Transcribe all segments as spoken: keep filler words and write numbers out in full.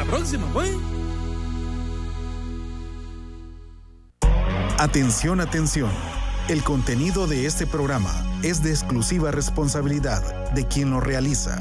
próxima, pues. Atención, atención. El contenido de este programa es de exclusiva responsabilidad de quien lo realiza.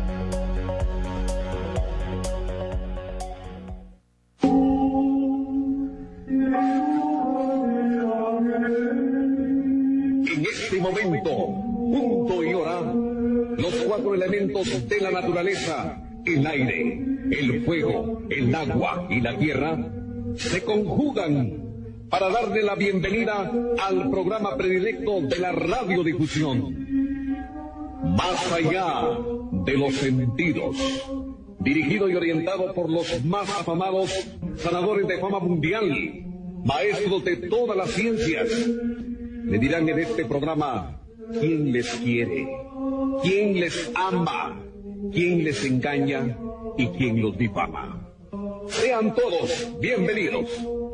En este momento, punto y hora, los cuatro elementos de la naturaleza, el aire, el fuego, el agua y la tierra, se conjugan para darle la bienvenida al programa predilecto de la radiodifusión, Más allá de los sentidos, dirigido y orientado por los más afamados sanadores de fama mundial, maestros de todas las ciencias. Le dirán en este programa quién les quiere, quién les ama, quién les engaña y quién los difama. Sean todos bienvenidos.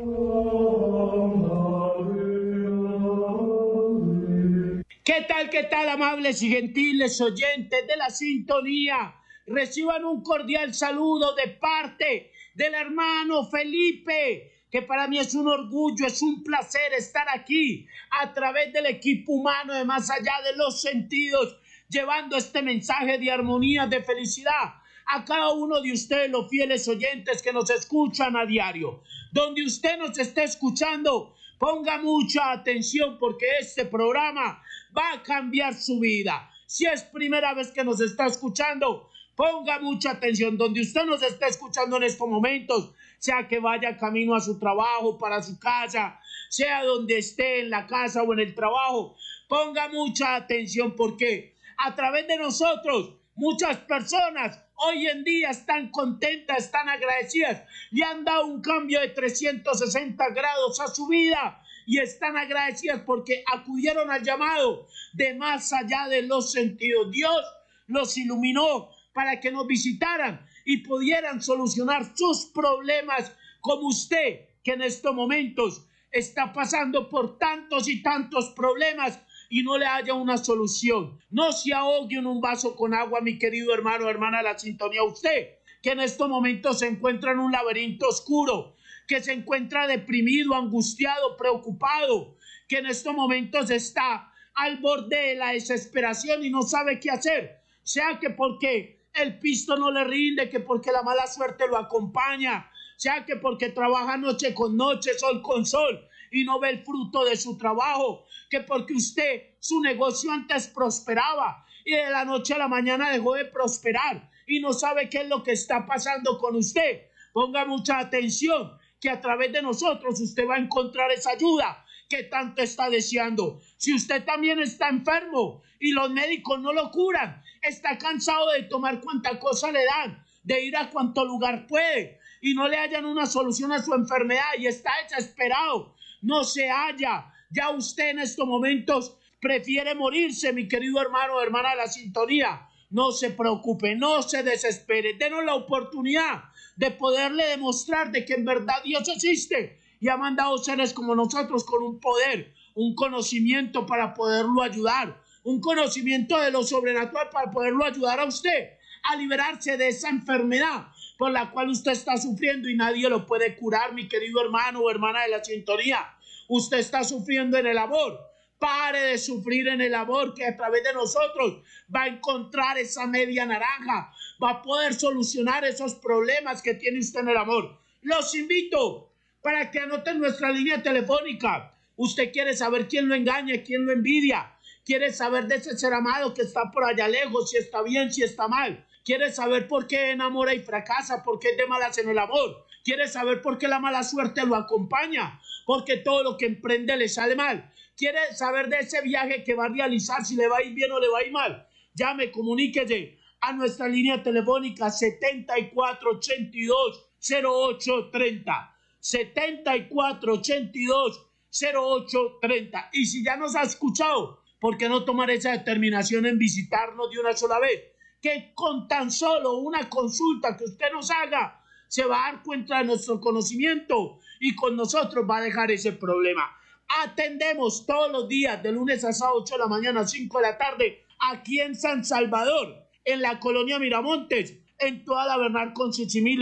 ¿Qué tal, qué tal, amables y gentiles oyentes de la sintonía? Reciban un cordial saludo de parte del hermano Felipe, que para mí es un orgullo, es un placer estar aquí a través del equipo humano de Más Allá de los Sentidos, llevando este mensaje de armonía, de felicidad a cada uno de ustedes, los fieles oyentes que nos escuchan a diario. Donde usted nos esté escuchando, ponga mucha atención porque este programa va a cambiar su vida. Si es primera vez que nos está escuchando, ponga mucha atención. Donde usted nos esté escuchando en estos momentos, sea que vaya camino a su trabajo, para su casa, sea donde esté, en la casa o en el trabajo, ponga mucha atención porque a través de nosotros muchas personas hoy en día están contentas, están agradecidas, le han dado un cambio de trescientos sesenta grados a su vida y están agradecidas porque acudieron al llamado de Más Allá de los Sentidos. Dios los iluminó para que nos visitaran y pudieran solucionar sus problemas, como usted que en estos momentos está pasando por tantos y tantos problemas y no le haya una solución. No se ahogue en un vaso con agua, mi querido hermano o hermana de la sintonía. Usted que en estos momentos se encuentra en un laberinto oscuro, que se encuentra deprimido, angustiado, preocupado, que en estos momentos está al borde de la desesperación y no sabe qué hacer, sea que porque el pisto no le rinde, que porque la mala suerte lo acompaña, sea que porque trabaja noche con noche, sol con sol y no ve el fruto de su trabajo, que porque usted, su negocio antes prosperaba y de la noche a la mañana dejó de prosperar y no sabe qué es lo que está pasando con usted. Ponga mucha atención que a través de nosotros usted va a encontrar esa ayuda que tanto está deseando. Si usted también está enfermo y los médicos no lo curan, está cansado de tomar cuanta cosa le dan, de ir a cuanto lugar puede y no le hallan una solución a su enfermedad y está desesperado, no se halla, ya usted en estos momentos prefiere morirse, mi querido hermano o hermana de la sintonía. No se preocupe, no se desespere, denos la oportunidad de poderle demostrar de que en verdad Dios existe y ha mandado seres como nosotros con un poder, un conocimiento para poderlo ayudar, un conocimiento de lo sobrenatural para poderlo ayudar a usted a liberarse de esa enfermedad por la cual usted está sufriendo y nadie lo puede curar, mi querido hermano o hermana de la sintonía. Usted está sufriendo en el amor. Pare de sufrir en el amor, que a través de nosotros va a encontrar esa media naranja, va a poder solucionar esos problemas que tiene usted en el amor. Los invito para que anoten nuestra línea telefónica. Usted quiere saber quién lo engaña, quién lo envidia, quiere saber de ese ser amado que está por allá lejos, si está bien, si está mal, quiere saber por qué enamora y fracasa, por qué es de malas en el amor, quiere saber por qué la mala suerte lo acompaña, porque todo lo que emprende le sale mal. ¿Quiere saber de ese viaje que va a realizar, si le va a ir bien o le va a ir mal? Llame, comuníquese a nuestra línea telefónica setenta y cuatro ochenta y dos cero ocho treinta. setenta y cuatro ochenta y dos cero ocho treinta. Y si ya nos ha escuchado, ¿por qué no tomar esa determinación en visitarnos de una sola vez? Que con tan solo una consulta que usted nos haga, se va a dar cuenta de nuestro conocimiento y con nosotros va a dejar ese problema. Atendemos todos los días de lunes a sábado, ocho de la mañana a cinco de la tarde, aquí en San Salvador, en la colonia Miramontes, en toda la Bernal con Chichimiles.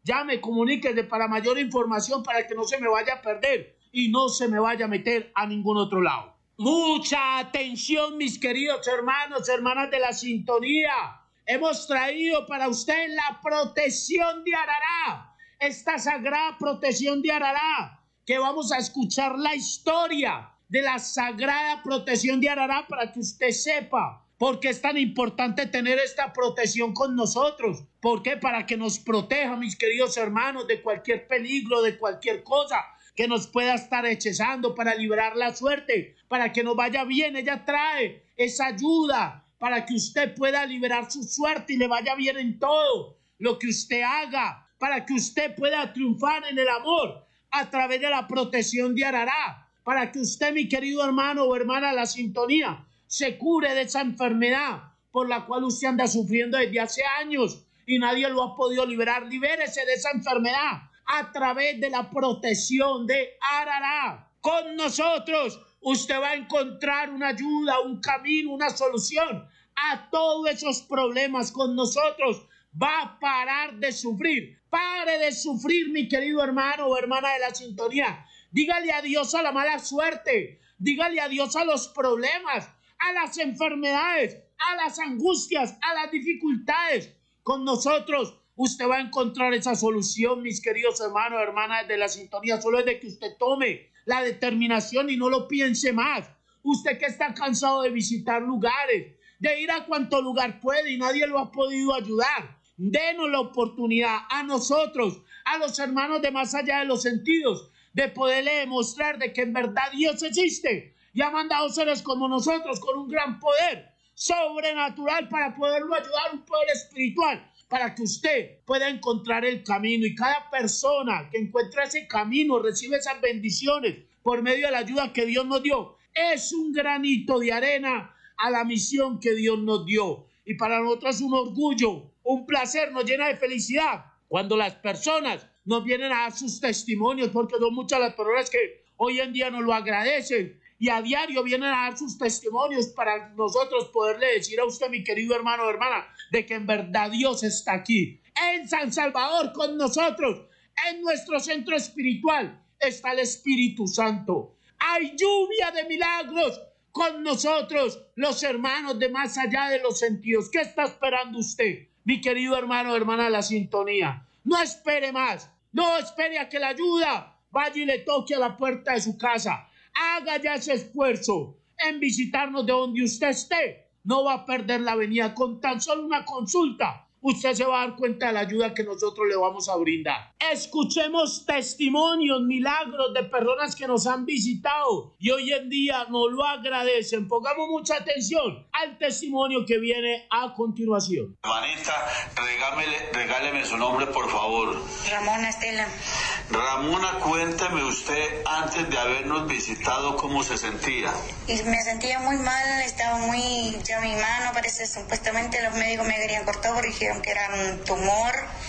llame, comuníquese para mayor información para que no se me vaya a perder y no se me vaya a meter a ningún otro lado. Mucha atención, mis queridos hermanos, hermanas de la sintonía. Hemos traído para usted la protección de Arará, esta sagrada protección de Arará, que vamos a escuchar la historia de la sagrada protección de Arará para que usted sepa por qué es tan importante tener esta protección con nosotros. ¿Por qué? Para que nos proteja, mis queridos hermanos, de cualquier peligro, de cualquier cosa que nos pueda estar hechizando, para liberar la suerte, para que nos vaya bien. Ella trae esa ayuda para que usted pueda liberar su suerte y le vaya bien en todo lo que usted haga, para que usted pueda triunfar en el amor a través de la protección de Arará, para que usted, mi querido hermano o hermana de la sintonía, se cure de esa enfermedad por la cual usted anda sufriendo desde hace años y nadie lo ha podido liberar. Libérese de esa enfermedad a través de la protección de Arará. Con nosotros usted va a encontrar una ayuda, un camino, una solución a todos esos problemas. Con nosotros va a parar de sufrir. Pare de sufrir, mi querido hermano o hermana de la sintonía. Dígale adiós a la mala suerte. Dígale adiós a los problemas, a las enfermedades, a las angustias, a las dificultades. Con nosotros usted va a encontrar esa solución, mis queridos hermanos, hermanas de la sintonía. Solo es de que usted tome la determinación y no lo piense más. Usted que está cansado de visitar lugares, de ir a cuanto lugar puede y nadie lo ha podido ayudar, denos la oportunidad a nosotros, a los hermanos de más allá de los sentidos, de poderle demostrar de que en verdad Dios existe y ha mandado seres como nosotros con un gran poder sobrenatural para poderlo ayudar, un poder espiritual, para que usted pueda encontrar el camino. Y cada persona que encuentra ese camino recibe esas bendiciones por medio de la ayuda que Dios nos dio. Es un granito de arena a la misión que Dios nos dio. Y para nosotros es un orgullo, un placer, nos llena de felicidad cuando las personas nos vienen a dar sus testimonios, porque son muchas las personas que hoy en día nos lo agradecen y a diario vienen a dar sus testimonios para nosotros poderle decir a usted, mi querido hermano o hermana, de que en verdad Dios está aquí en San Salvador con nosotros. En nuestro centro espiritual está el Espíritu Santo. Hay lluvia de milagros con nosotros, los hermanos de más allá de los sentidos. ¿Qué está esperando usted, mi querido hermano o hermana de la sintonía? No espere más, no espere a que la ayuda vaya y le toque a la puerta de su casa. Haga ya ese esfuerzo en visitarnos de donde usted esté. No va a perder la venida. Con tan solo una consulta usted se va a dar cuenta de la ayuda que nosotros le vamos a brindar. Escuchemos testimonios, milagros de personas que nos han visitado y hoy en día nos lo agradecen. Pongamos mucha atención al testimonio que viene a continuación. Hermanita, regáleme, regáleme su nombre, por favor. Ramona Estela. Ramona, cuénteme usted, antes de habernos visitado, ¿cómo se sentía? Y me sentía muy mal, estaba muy... ya mi mano parece, supuestamente los médicos me querían cortar porque dijeron que era un tumor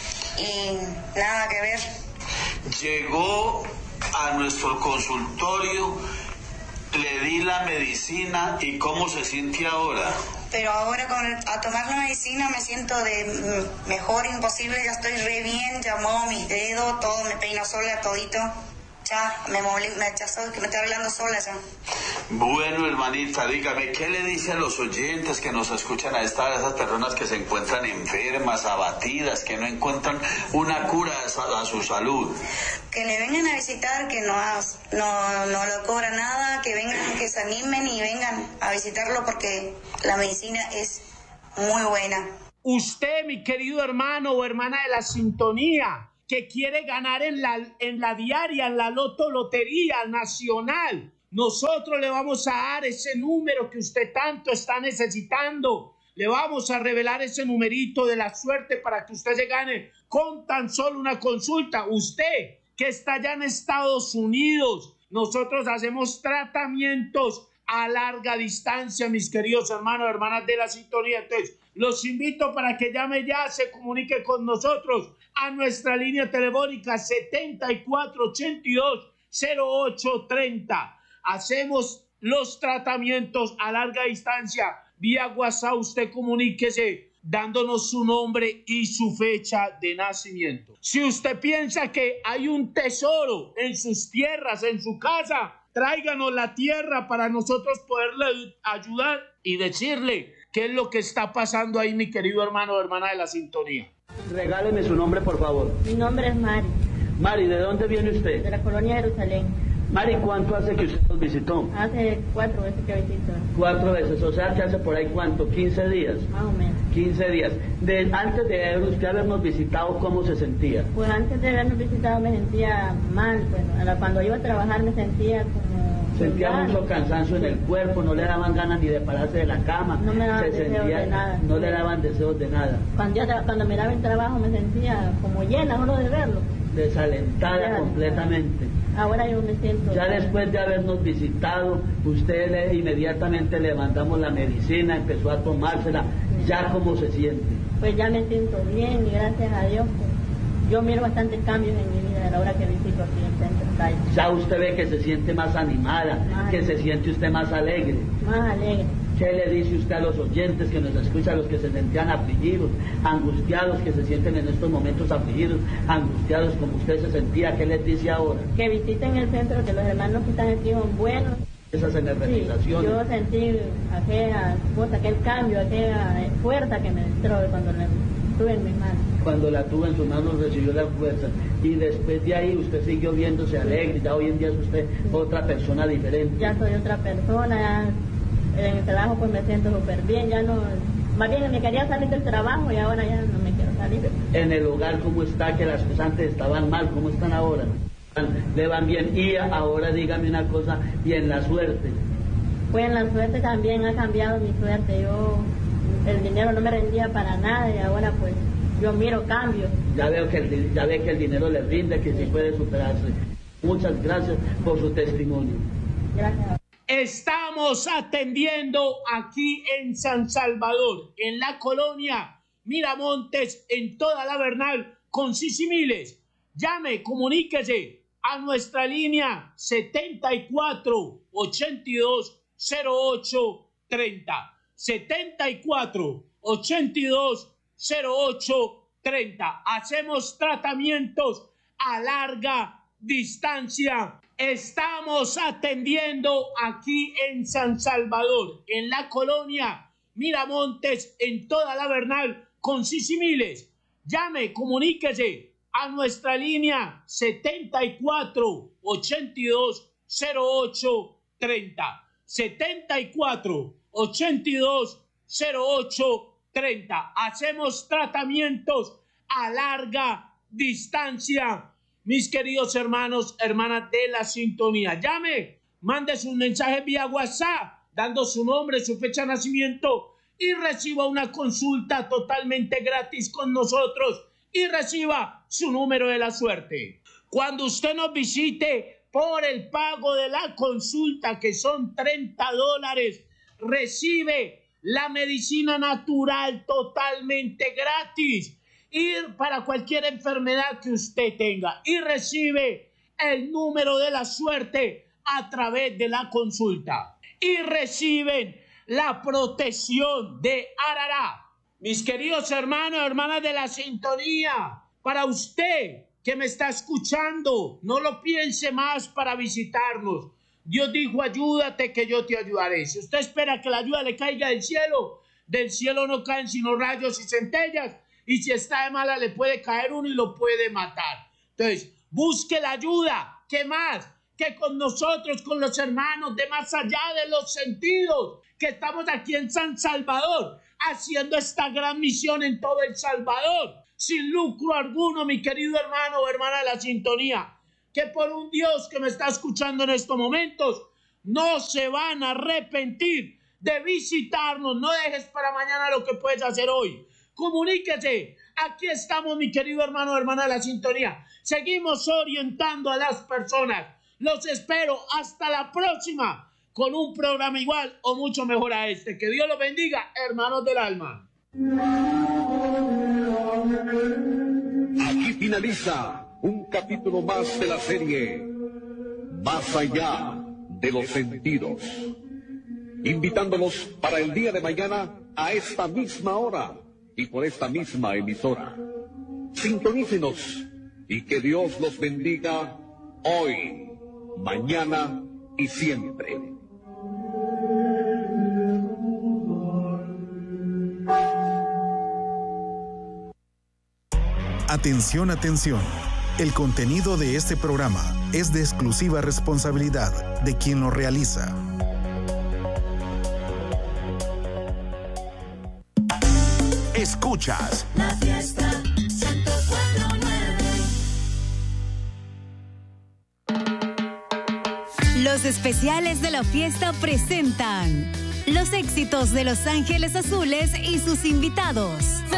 y nada que ver. Llegó a nuestro consultorio, le di la medicina y ¿cómo se siente ahora? Pero ahora con, a tomar la medicina me siento de mejor imposible, ya estoy re bien, ya muevo mis dedos, todo, me peino sola, todito. Ya, me moví, me echazó, que me estoy hablando sola ya. Bueno, hermanita, dígame, ¿qué le dice a los oyentes que nos escuchan a esta, a esas personas que se encuentran enfermas, abatidas, que no encuentran una cura a, a su salud? Que le vengan a visitar, que no, no, no le cobra nada, que vengan, que se animen y vengan a visitarlo porque la medicina es muy buena. Usted, mi querido hermano o hermana de la sintonía, que quiere ganar en la, en la diaria, en la loto lotería nacional, nosotros le vamos a dar ese número que usted tanto está necesitando. Le vamos a revelar ese numerito de la suerte para que usted se gane con tan solo una consulta. Usted que está allá en Estados Unidos, nosotros hacemos tratamientos a larga distancia, mis queridos hermanos, hermanas de la sintonía. Entonces, los invito para que llame ya, se comunique con nosotros a nuestra línea telefónica setenta y cuatro ochenta y dos cero ocho treinta. Hacemos los tratamientos a larga distancia vía WhatsApp. Usted comuníquese dándonos su nombre y su fecha de nacimiento. Si usted piensa que hay un tesoro en sus tierras, en su casa, tráiganos la tierra para nosotros poderle ayudar y decirle qué es lo que está pasando ahí, mi querido hermano o hermana de la sintonía. Regáleme su nombre, por favor. Mi nombre es Mari. Mari, ¿de dónde viene usted? De la colonia Jerusalén. Mari, ¿cuánto hace que usted nos visitó? Hace cuatro veces que visito. Cuatro veces, o sea que hace por ahí ¿cuánto? ¿quince días? Más o menos. quince días. De, antes de usted habernos visitado, ¿cómo se sentía? Pues antes de habernos visitado me sentía mal. Bueno, cuando iba a trabajar me sentía como... Sentía mal. Mucho cansancio en el cuerpo, no le daban ganas ni de pararse de la cama. No me daban se deseos sentía, de nada. No le daban deseos de nada. Cuando, yo, cuando miraba el trabajo me sentía como llena solo de verlo. Desalentada ya, completamente. Ahora yo me siento... Ya después de habernos visitado, usted le, inmediatamente le mandamos la medicina, empezó a tomársela. Sí. ¿Ya cómo se siente? Pues ya me siento bien y gracias a Dios pues, yo miro bastantes cambios en mi vida a la hora que visito aquí en Centro Calle. Ya usted ve que se siente más animada, más que alegre. Se siente usted más alegre. Más alegre. ¿Qué le dice usted a los oyentes que nos escuchan, a los que se sentían afligidos, angustiados, que se sienten en estos momentos afligidos, angustiados como usted se sentía? ¿Qué les dice ahora? Que visiten el centro, que los hermanos que están aquí son buenos. Esas energizaciones. Sí, yo sentí aquella cosa, aquel cambio, aquella fuerza que me entró cuando la tuve en mis manos. Cuando la tuvo en sus manos recibió la fuerza. Y después de ahí usted siguió viéndose alegre. Ya hoy en día es usted sí. Otra persona diferente. Ya soy otra persona, ya en el trabajo pues me siento súper bien, ya no... Más bien me quería salir del trabajo y ahora ya no me quiero salir. En el hogar, ¿cómo está? Que las cosas antes estaban mal, ¿cómo están ahora? Le van bien. Y ahora dígame una cosa, y en la suerte. Pues en la suerte también ha cambiado mi suerte. Yo, el dinero no me rendía para nada y ahora pues yo miro cambios. Ya veo que el, ya ve que el dinero le rinde, que sí, sí puede superarse. Muchas gracias por su testimonio. Gracias. Estamos atendiendo aquí en San Salvador, en la colonia Miramontes, en toda la Bernal, con Sisimiles. Llame, comuníquese a nuestra línea setenta y cuatro, ochenta y dos, cero ocho, treinta. setenta y cuatro, ochenta y dos, cero ocho, treinta. Hacemos tratamientos a larga distancia. Estamos atendiendo aquí en San Salvador, en la colonia Miramontes, en toda la Bernal, con Sisimiles. Llame, comuníquese a nuestra línea setenta y cuatro, ochenta y dos, cero ocho, treinta. setenta y cuatro, ochenta y dos, cero ocho, treinta. Hacemos tratamientos a larga distancia. Mis queridos hermanos, hermanas de la sintonía, llame, mande sus mensajes vía WhatsApp, dando su nombre, su fecha de nacimiento y reciba una consulta totalmente gratis con nosotros y reciba su número de la suerte. Cuando usted nos visite por el pago de la consulta, que son treinta dólares, recibe la medicina natural totalmente gratis. Ir para cualquier enfermedad que usted tenga y recibe el número de la suerte a través de la consulta y reciben la protección de Arará. Mis queridos hermanos, hermanas de la sintonía, para usted que me está escuchando, no lo piense más para visitarnos. Dios dijo, ayúdate que yo te ayudaré. Si usted espera que la ayuda le caiga del cielo, del cielo no caen sino rayos y centellas. Y si está de mala, le puede caer uno y lo puede matar. Entonces, busque la ayuda. ¿Qué más? Que con nosotros, con los hermanos de más allá de los sentidos, que estamos aquí en San Salvador, haciendo esta gran misión en todo El Salvador, sin lucro alguno, mi querido hermano o hermana de la sintonía, que por un Dios que me está escuchando en estos momentos, no se van a arrepentir de visitarnos. No dejes para mañana lo que puedes hacer hoy. Comuníquese, aquí estamos, mi querido hermano o hermana de la sintonía. Seguimos orientando a las personas. Los espero hasta la próxima con un programa igual o mucho mejor a este. Que Dios los bendiga, hermanos del alma. Aquí finaliza un capítulo más de la serie Más allá de los sentidos. Invitándolos para el día de mañana a esta misma hora y por esta misma emisora. Sintonícenos y que Dios los bendiga hoy, mañana y siempre. Atención, atención. El contenido de este programa es de exclusiva responsabilidad de quien lo realiza. Escuchas La Fiesta ciento cuatro punto nueve. Los especiales de la fiesta presentan los éxitos de Los Ángeles Azules y sus invitados.